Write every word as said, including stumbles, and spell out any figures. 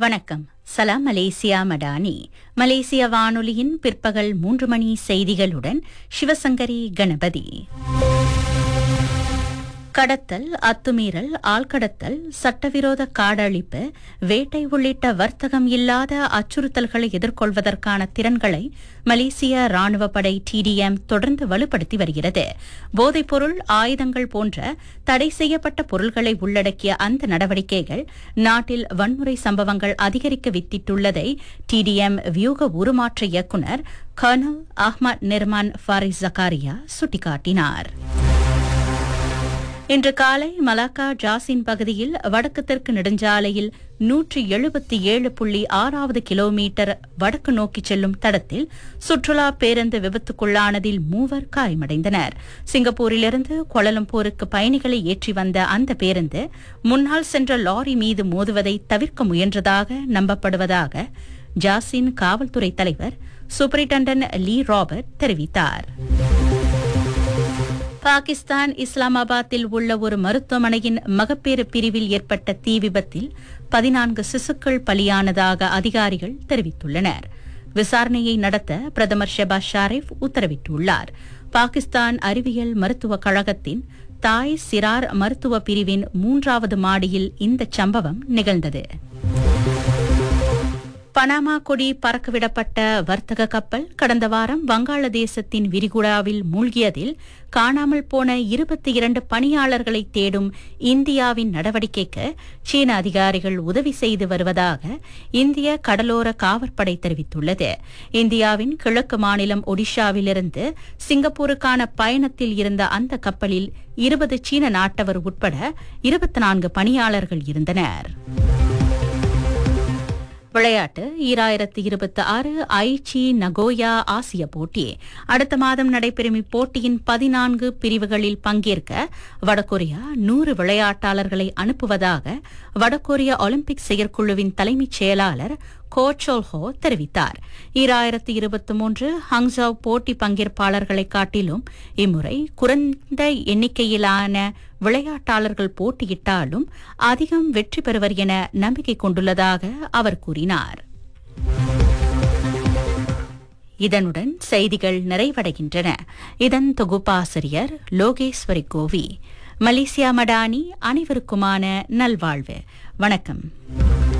வணக்கம். சலாம் மலேசியா மடானி. மலேசிய வானொலியின் பிற்பகல் மூன்று மணி செய்திகளுடன் சிவசங்கரி கணபதி. கடத்தல், அத்துமீறல், ஆள்கடத்தல், சட்டவிரோத காடழிப்பு, வேட்டை உள்ளிட்ட வர்த்தகம் இல்லாத அச்சுறுத்தல்களை எதிர்கொள்வதற்கான திறன்களை மலேசிய ராணுவ படை டிடிஎம் தொடர்ந்து வலுப்படுத்தி வருகிறது. போதைப்பொருள், ஆயுதங்கள் போன்ற தடை செய்யப்பட்ட பொருள்களை உள்ளடக்கிய அந்த நடவடிக்கைகள் நாட்டில் வன்முறை சம்பவங்கள் அதிகரிக்க வித்திட்டுள்ளதை டிடிஎம் வியூக உருமாற்ற இயக்குநர் கர்னல் அஹ்மத் நிர்மான் ஃபாரிஸ் ஜக்காரியா சுட்டிக்காட்டினார். இன்று காலை மலாக்கா ஜாசின் பகுதியில் வடக்கு தெற்கு நெடுஞ்சாலையில் நூற்றி எழுபத்தி ஏழு புள்ளி ஆறாவது கிலோமீட்டர் வடக்கு நோக்கி செல்லும் தடத்தில் சுற்றுலா பேருந்து விபத்துக்குள்ளானதில் மூவர் காயமடைந்தனர். சிங்கப்பூரிலிருந்து கோலாலம்பூருக்கு பயணிகளை ஏற்றி வந்த அந்த பேருந்து முன்னால் சென்ற லாரி மீது மோதுவதை தவிர்க்க முயன்றதாக நம்பப்படுவதாக ஜாசின் காவல்துறை தலைவர் சூப்பரிண்டன்டன் லீ ராபர்ட் தெரிவித்தார். பாகிஸ்தான் இஸ்லாமாபாத்தில் உள்ள ஒரு மருத்துவமனையின் மகப்பேறு பிரிவில் ஏற்பட்ட தீ விபத்தில் பதினான்கு சிசுக்கள் பலியானதாக அதிகாரிகள் தெரிவித்துள்ளனர். விசாரணையை நடத்த பிரதமர் ஷெபாஸ் ஷாரிஃப் உத்தரவிட்டுள்ளார். பாகிஸ்தான் அறிவியல் மருத்துவக் கழகத்தின் தாய் சிரார் மருத்துவ பிரிவின் மூன்றாவது மாடியில் இந்த சம்பவம் நிகழ்ந்தது. பனாமா கொடி பறக்கவிடப்பட்ட வர்த்தக கப்பல் கடந்த வாரம் வங்காளதேசத்தின் விரிகுடாவில் மூழ்கியதில் காணாமல் போன இருபத்தி இரண்டு பணியாளர்களை தேடும் இந்தியாவின் நடவடிக்கைக்கு சீன அதிகாரிகள் உதவி செய்து வருவதாக இந்திய கடலோர காவற்படை தெரிவித்துள்ளது. இந்தியாவின் கிழக்கு மாநிலம் ஒடிஷாவிலிருந்து சிங்கப்பூருக்கான பயணத்தில் இருந்த அந்த கப்பலில் இருபது சீன நாட்டவர் உட்பட இருபத்தி நான்கு பணியாளர்கள் இருந்தனர். விளையாட்டு. ஈராயிரத்து இருபத்தி ஆறு ஐச்சி நகோயா ஆசிய போட்டி அடுத்த மாதம் நடைபெறும் இப்போட்டியின் பதினான்கு பிரிவுகளில் பங்கேற்க வடகொரியா நூறு விளையாட்டாளர்களை அனுப்புவதாக வடகொரிய ஒலிம்பிக் செயற்குழுவின் தலைமைச் செயலாளர் கோ சோல்ஹோ தெரிவித்தார். ஈராயிரத்து இருபத்தி மூன்று ஹங்ஸாவ் போட்டி பங்கேற்பாளர்களை காட்டிலும் இம்முறை குறைந்த எண்ணிக்கையிலான விளையாட்டாளர்கள் போட்டியிட்டாலும் அதிகம் வெற்றி பெறுவர் என நம்பிக்கை கொண்டுள்ளதாக அவர் கூறினார். இதனுடன் செய்திகள் நிறைவடைகின்றன. இதன் தொகுப்பாசிரியர் லோகேஸ்வரி கோவி. மலேசியா மடானி அனைவருக்குமான நல்வாழ்வு. வணக்கம்.